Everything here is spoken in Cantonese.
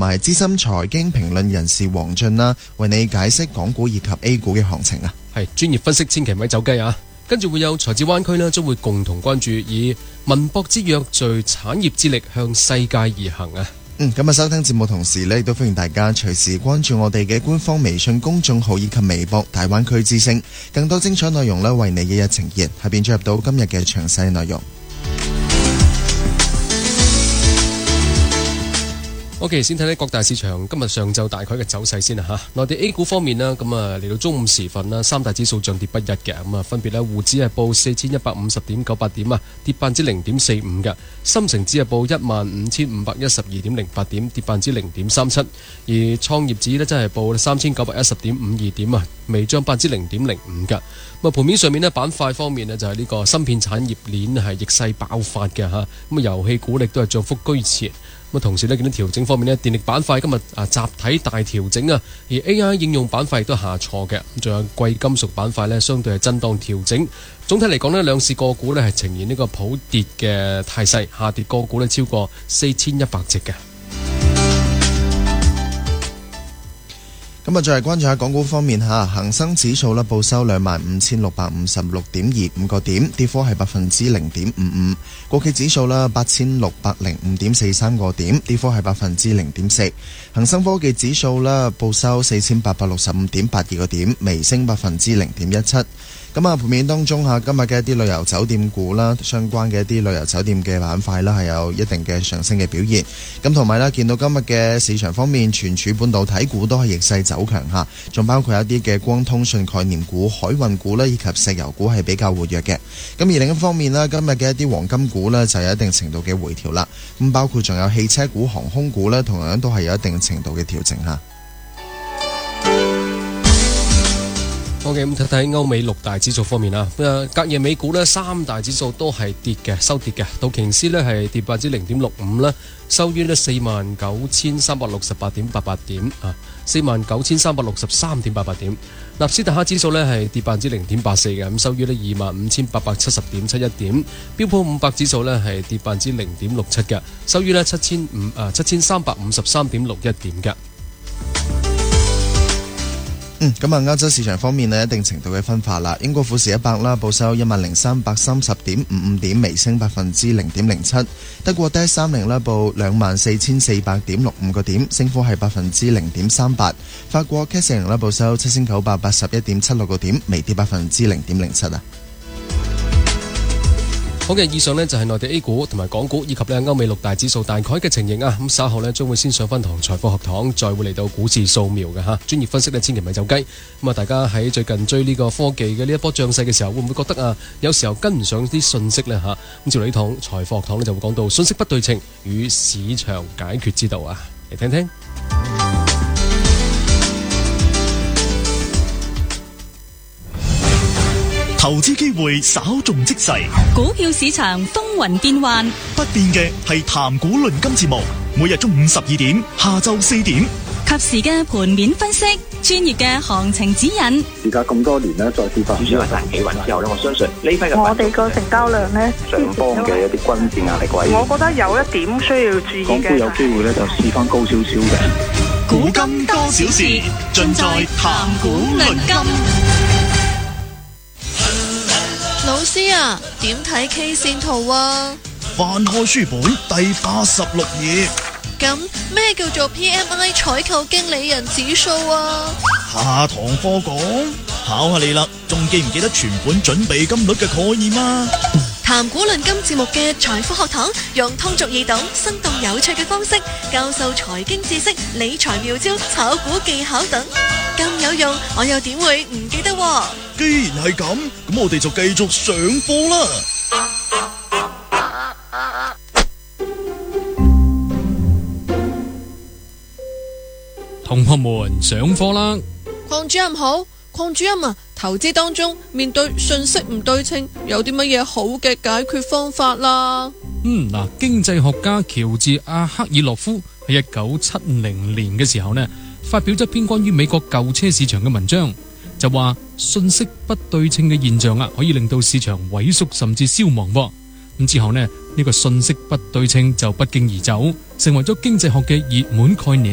埋資深財經評論人士黃俊啦，為你解釋港股以及 A 股嘅行情啊。 係專業分析，千祈唔好走雞啊！跟住會有財智灣區呢，將會共同關注以文博之躍聚產業之力向世界而行啊！ 咁收聽節目同時呢，亦都歡迎大家隨時關注我哋嘅官方微信公眾號以及微博大灣區之聲，更多精彩內容呢，為你一一呈現。下邊進入到今日嘅詳細內容。 OK， 先睇睇各大市場今日上晝大概嘅走勢先吓。內地 A 股方面啦，咁啊嚟到中午時分啦，三大指數漲跌不一嘅，咁啊分別咧，滬指係報4150.98點啊，跌0.45%嘅；深成指係報15512.08點，跌0.37%；而創業指咧真係報3910.52點啊，微漲0.05%嘅。咁啊盤面上面咧，板塊方面咧就係呢個芯片產業鏈係逆勢爆發嘅吓，咁啊遊戲股力都係漲幅居前。咁同時咧見到調整方面咧，電力板塊今日集體大調整啊，而 AI 應用板塊亦都下挫嘅，咁仲有貴金屬板塊咧相對係震盪調整。總體嚟講咧，兩市個股咧係呈現呢個普跌嘅態勢，下跌個股咧超過4100隻嘅。 咁再嚟關注下港股方面吓，恒生指數報收25,656.25個點，跌幅係0.55%。國企指數8,605.43個點，跌幅係0.4%。恒生科技指數報收4,865.82個點，微升0.17%。咁盤面當中今日嘅一啲旅遊酒店股啦，相關嘅一啲旅遊酒店嘅板塊啦，係有一定嘅上升嘅表現。咁同埋見到今日嘅市場方面，存儲半導體股都係逆勢走強下，仲包括一啲嘅光通訊概念股、海運股啦，以及石油股係比較活躍嘅。咁而另一方面啦，今日嘅一啲黃金股呢，就有一定程度嘅回調啦。咁包括仲有汽車股、航空股呢，同樣都係有一定程度嘅調整下。 OK， 咁睇睇歐美六大指數方面啦。隔夜美股呢，三大指數都係跌嘅，收跌嘅。道瓊斯呢係跌0.65%啦，收於呢49,368.88點啊，49,363.88點。納斯達克指數呢係跌0.84%嘅，咁收於呢25,870.71點。標普500指數呢係跌0.67%嘅，收於呢7,353.61點嘅。 咁歐洲市場方面呢，一定程度嘅分化啦。英國富時100啦，報收10,330.55點，微升0.07%。德國DAX 30啦，報24,400.65個點，升幅係0.38%。法國 CAC 40啦，報收7,981.76個點，微跌0.07%啊。 好嘅，以上呢就係內地 A 股同埋港股以及歐美六大指數大概嘅情形啊。咁稍後呢將會先上翻堂財富學堂，再會嚟到股市掃描嘅吓。專業分析呢千祈唔係走雞。咁大家喺最近追呢個科技嘅呢一波漲勢嘅時候，會唔會覺得有時候跟唔上啲信息呢吓？咁接嚟呢堂財富學堂呢就會講到信息不對稱與市場解決之道啊，嚟聽聽。 投資機會稍縱即逝， 股票市場風雲變幻， 不變嘅係談股論金節目，每日中午12點，下晝4點， 及時嘅盤面分析，專業嘅行情指引。 而家咁多年咧，再跌翻， 主要係大企穩之後咧，我相信呢批嘅我哋個成交量咧， 上方嘅一啲均線壓力位， 我覺得有一點需要注意嘅， 港股有機會咧就試翻高少少嘅。 古今多少事，盡在談股論金。 老師啊，點睇 K 線圖啊？ 翻開書本第86頁。 咁咩叫做 PMI 採購經理人指數啊？ 下堂課講，考下你啦，仲記唔記得存款準備金率嘅概念啊？ 談股論金節目嘅財富學堂，用通俗易懂、生動有趣嘅方式教授財經知識、理財妙招、炒股技巧等，咁有用，我又點會唔記得喎？ 既然係咁，咁我哋就繼續上課啦。 同學們上課啦！ 鄺主任好，鄺主任啊，投資當中面對信息唔對稱，有啲乜嘢好嘅解決方法啦？ 經濟學家喬治阿克爾洛夫喺1970年嘅時候呢，發表咗一篇關於美國舊車市場嘅文章，就話信息不對稱嘅現象可以令到市場萎縮甚至消亡。咁之後呢，呢個信息不對稱就不脛而走，成為咗經濟學嘅熱門概念。